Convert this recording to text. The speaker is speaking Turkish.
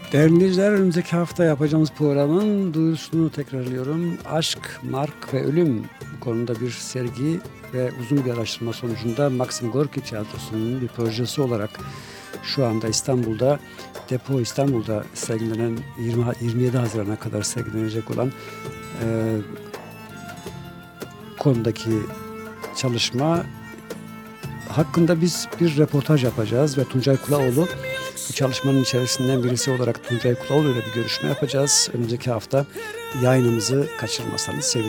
Değerli dinleyiciler, önümüzdeki hafta yapacağımız programın duyurusunu tekrarlıyorum. Aşk, Mark ve Ölüm bu konuda bir sergi ve uzun bir araştırma sonucunda Maxim Gorki Tiyatrosu'nun bir projesi olarak şu anda İstanbul'da, Depo İstanbul'da sergilenen 27 Haziran'a kadar sergilenecek olan konudaki çalışma hakkında biz bir röportaj yapacağız ve Tuncay Kulaoğlu bu çalışmanın içerisinden birisi olarak Tuncay Kulaoğlu ile bir görüşme yapacağız. Önümüzdeki hafta yayınımızı kaçırmasanız sevinirim.